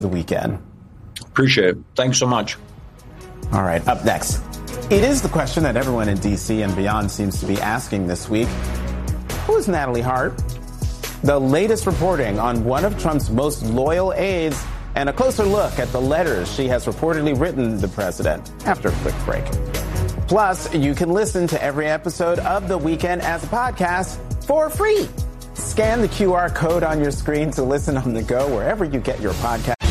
the weekend. Appreciate it. Thanks so much. All right, up next. It is the question that everyone in D.C. and beyond seems to be asking this week. Who is Natalie Hart? The latest reporting on one of Trump's most loyal aides and a closer look at the letters she has reportedly written the president after a quick break. Plus, you can listen to every episode of The Weekend as a podcast for free. Scan the QR code on your screen to listen on the go wherever you get your podcast.